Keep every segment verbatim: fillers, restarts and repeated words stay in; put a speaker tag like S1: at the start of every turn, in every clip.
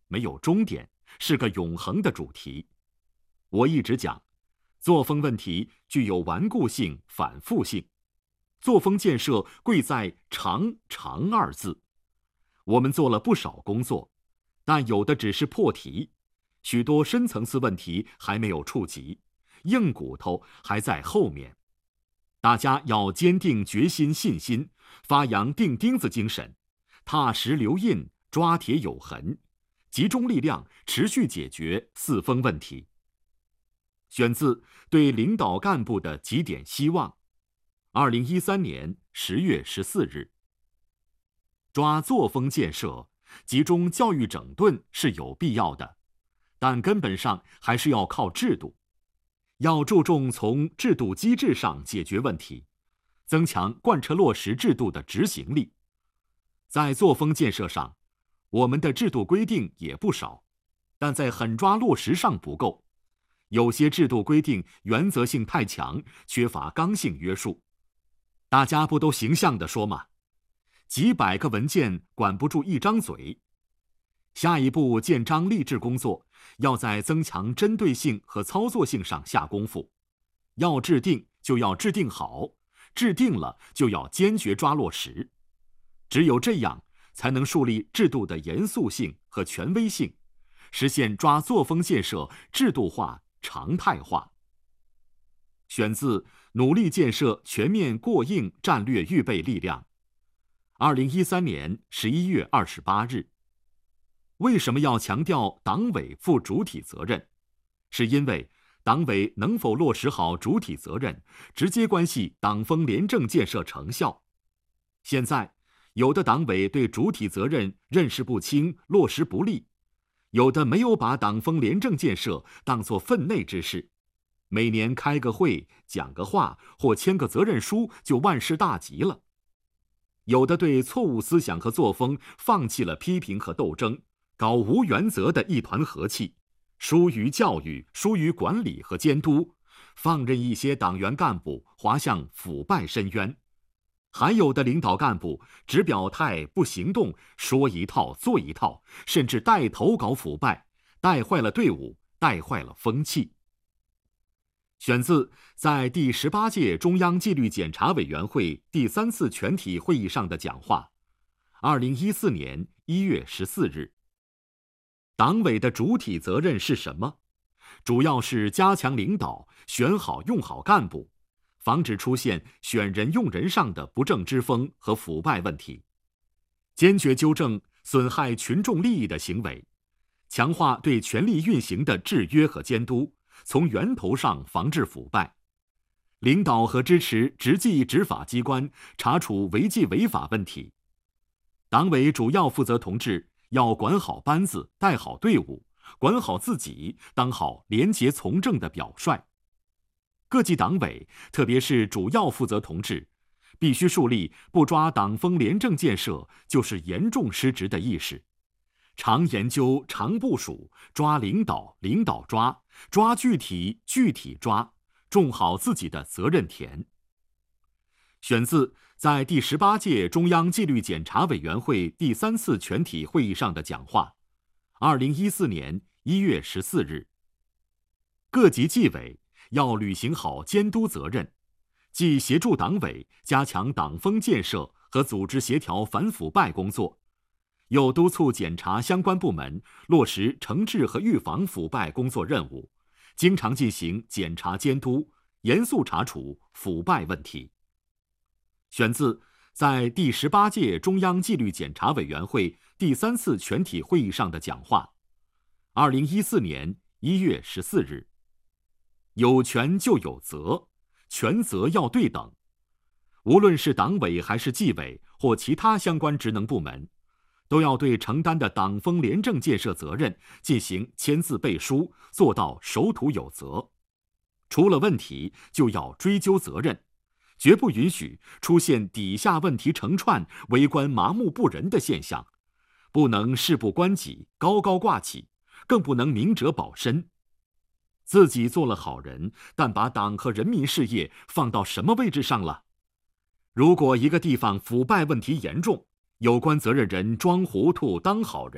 S1: 没有终点，是个永恒的主题。我一直讲，作风问题具有顽固性、反复性。作风建设贵在长长二字。我们做了不少工作，但有的只是破题，许多深层次问题还没有触及，硬骨头还在后面。大家要坚定决心、信心，发扬钉钉子精神，踏实留印，抓铁有痕，集中力量，持续解决四风问题。选自对领导干部的几点希望，二零一三年十月十四日。抓作风建设，集中教育整顿是有必要的，但根本上还是要靠制度。要注重从制度机制上解决问题，增强贯彻落实制度的执行力。在作风建设上，我们的制度规定也不少，但在狠抓落实上不够。有些制度规定原则性太强，缺乏刚性约束。大家不都形象地说吗？几百个文件管不住一张嘴。下一步建章立制工作，要在增强针对性和操作性上下功夫。要制定就要制定好，制定了就要坚决抓落实。只有这样，才能树立制度的严肃性和权威性，实现抓作风建设制度化、常态化。选自《努力建设全面过硬战略预备力量》，二零一三年十一月二十八日。为什么要强调党委负主体责任？是因为党委能否落实好主体责任，直接关系党风廉政建设成效。现在，有的党委对主体责任认识不清，落实不力；有的没有把党风廉政建设当作分内之事，每年开个会、讲个话或签个责任书就万事大吉了；有的对错误思想和作风放弃了批评和斗争，搞无原则的一团和气，疏于教育，疏于管理和监督，放任一些党员干部滑向腐败深渊；还有的领导干部只表态不行动，说一套做一套，甚至带头搞腐败，带坏了队伍，带坏了风气。选自在第十八届中央纪律检查委员会第三次全体会议上的讲话，二零一四年一月十四日。党委的主体责任是什么？主要是加强领导，选好用好干部，防止出现选人用人上的不正之风和腐败问题，坚决纠正损害群众利益的行为，强化对权力运行的制约和监督，从源头上防治腐败。领导和支持执纪执法机关查处违纪违法问题。党委主要负责同志要管好班子，带好队伍，管好自己，当好廉洁从政的表率。各级党委，特别是主要负责同志，必须树立不抓党风廉政建设就是严重失职的意识，常研究、常部署，抓领导，领导抓，抓具体，具体抓，种好自己的责任田。选自在第十八届中央纪律检查委员会第三次全体会议上的讲话，二零一四年一月十四日。各级纪委要履行好监督责任，既协助党委加强党风建设和组织协调反腐败工作，又督促检察相关部门落实惩治和预防腐败工作任务，经常进行检查监督，严肃查处腐败问题。选自在第十八届中央纪律检查委员会第三次全体会议上的讲话，二零一四年一月十四日。有权就有责，权责要对等。无论是党委还是纪委或其他相关职能部门，都要对承担的党风廉政建设责任进行签字背书，做到守土有责。出了问题就要追究责任，绝不允许出现底下问题成串、为官麻木不仁的现象，不能事不关己、高高挂起，更不能明哲保身。自己做了好人，但把党和人民事业放到什么位置上了？如果一个地方腐败问题严重，有关责任人装糊涂当好人，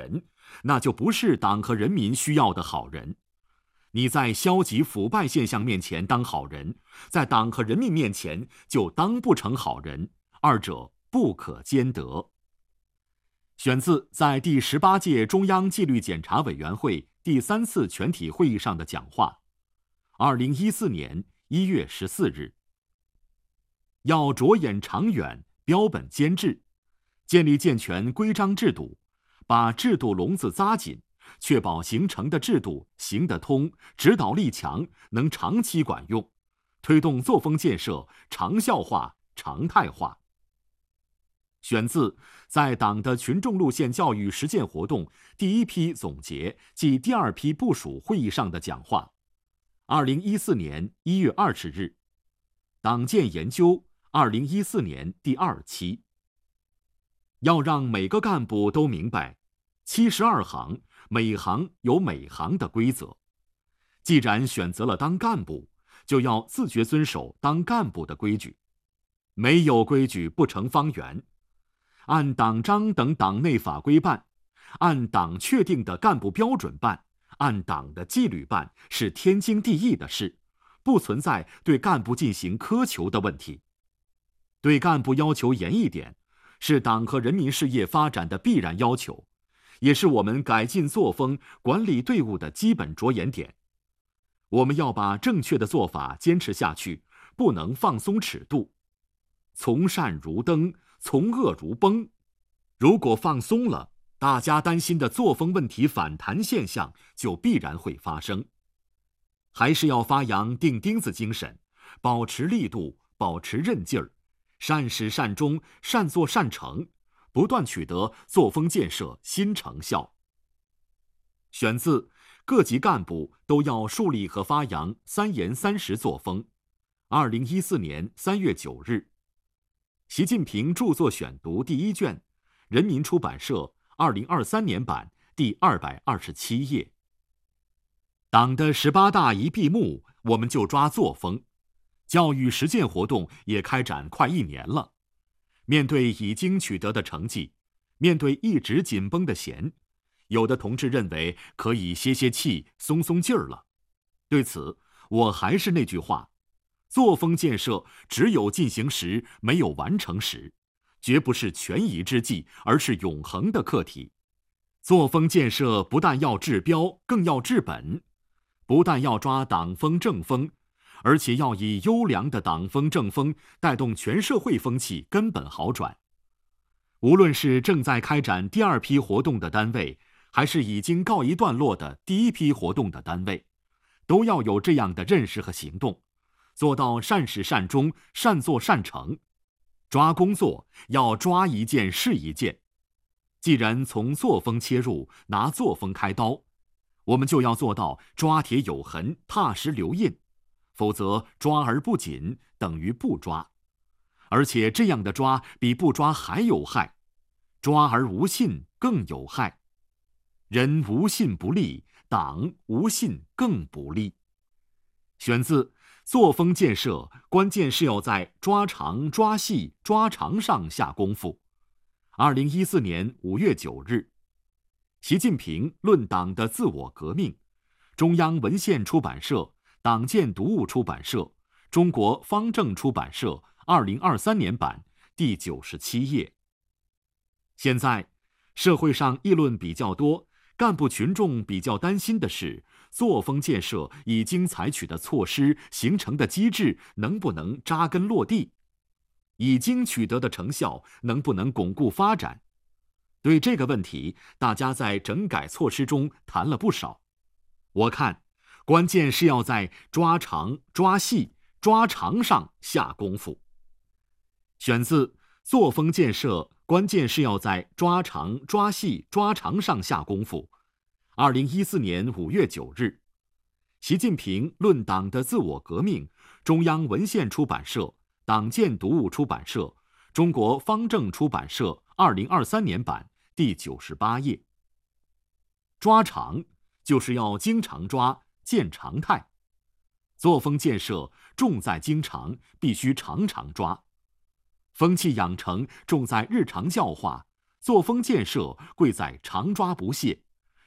S1: 那就不是党和人民需要的好人。你在消极腐败现象面前当好人，在党和人民面前就当不成好人，二者不可兼得。选自在第十八届中央纪律检查委员会第三次全体会议上的讲话，二零一四年一月十四日。要着眼长远，标本兼治，建立健全规章制度，把制度笼子扎紧，确保形成的制度行得通，指导力强，能长期管用，推动作风建设长效化、常态化。选自在党的群众路线教育实践活动第一批总结暨第二批部署会议上的讲话，二零一四年一月二十日。党建研究二零一四年第二期。要让每个干部都明白，七十二行每行有每行的规则。既然选择了当干部，就要自觉遵守当干部的规矩。没有规矩不成方圆。按党章等党内法规办，按党确定的干部标准办，按党的纪律办，是天经地义的事，不存在对干部进行苛求的问题。对干部要求严一点，是党和人民事业发展的必然要求，也是我们改进作风、管理队伍的基本着眼点。我们要把正确的做法坚持下去，不能放松尺度。从善如登，从恶如崩。如果放松了，大家担心的作风问题反弹现象就必然会发生。还是要发扬钉钉子精神，保持力度，保持韧劲儿，善始善终，善作善成，不断取得作风建设新成效。选自各级干部都要树立和发扬三严三实作风，二零一四年三月九日。习近平著作选读第一卷，人民出版社二零二三年版第二百二十七页。党的十八大一闭幕，我们就抓作风。教育实践活动也开展快一年了。面对已经取得的成绩，面对一直紧绷的弦，有的同志认为可以歇歇气、松松劲儿了。对此，我还是那句话，作风建设只有进行时，没有完成时，绝不是权宜之计，而是永恒的课题。作风建设不但要治标，更要治本。不但要抓党风政风，而且要以优良的党风政风带动全社会风气根本好转。无论是正在开展第二批活动的单位，还是已经告一段落的第一批活动的单位，都要有这样的认识和行动，做到善始善终，善作善成。抓工作要抓一件是一件。既然从作风切入，拿作风开刀，我们就要做到抓铁有痕，踏实留印，否则抓而不紧等于不抓，而且这样的抓比不抓还有害，抓而无信更有害。人无信不立，党无信更不立。选自作风建设，关键是要在抓长、抓细、抓长上下功夫。二零一四年五月九日。习近平论党的自我革命，中央文献出版社、党建读物出版社、中国方正出版社二零二三年版第九十七页。现在，社会上议论比较多，干部群众比较担心的是，作风建设已经采取的措施形成的机制能不能扎根落地，已经取得的成效能不能巩固发展。对这个问题，大家在整改措施中谈了不少。我看，关键是要在抓长、抓细、抓长上下功夫。选自作风建设，关键是要在抓长、抓细、抓长上下功夫。二零一四年五月九日。习近平论党的自我革命，中央文献出版社、党建读物出版社、中国方正出版社二零二三年版第九十八页。抓长就是要经常抓，见常态。作风建设重在经常，必须常常抓。风气养成重在日常教化，作风建设贵在常抓不懈，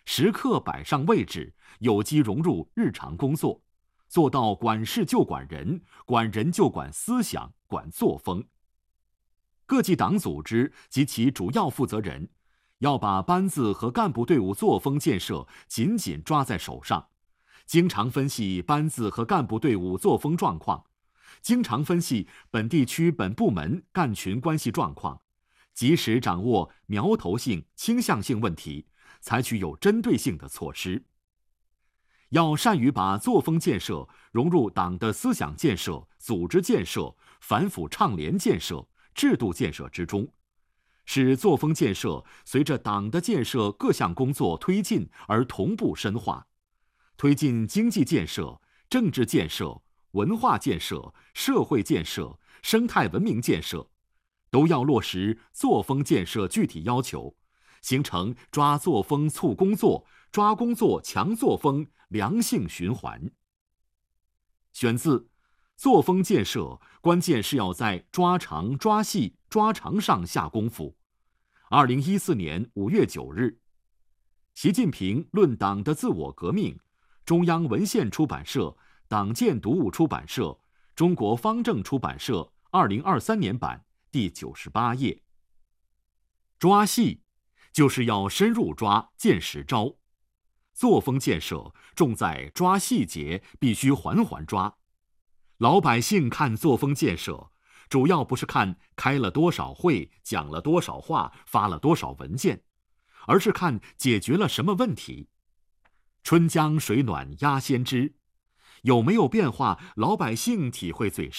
S1: 时刻摆上位置，有机融入日常工作，做到管事就管人，管人就管思想，管作风。各级党组织及其主要负责人要把班子和干部队伍作风建设紧紧抓在手上，经常分析班子和干部队伍作风状况，经常分析本地区本部门干群关系状况，及时掌握苗头性、倾向性问题，采取有针对性的措施。要善于把作风建设融入党的思想建设、组织建设、反腐倡廉建设、制度建设之中，使作风建设随着党的建设各项工作推进而同步深化，推进经济建设、政治建设、文化建设、社会建设、生态文明建设，都要落实作风建设具体要求，形成抓作风促工作、抓工作强作风良性循环。选自《作风建设关键是要在抓长、抓细、抓长上下功夫》，二零一四年五月九日，习近平论党的自我革命，中央文献出版社、党建读物出版社、中国方正出版社二零二三年版第九十八页。抓细，就是要深入抓、见实招。作风建设重在抓细节，必须环环抓。老百姓看作风建设，主要不是看开了多少会、讲了多少话、发了多少文件，而是看解决了什么问题。春江水暖鸭先知，有没有变化，老百姓体会最深。